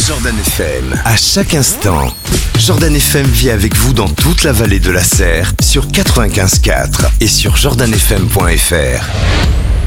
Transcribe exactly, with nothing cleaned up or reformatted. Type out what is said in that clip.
Jordan F M. À chaque instant, Jordan F M vit avec vous dans toute la vallée de la Serre sur quatre-vingt-quinze virgule quatre et sur jordan f m point f r.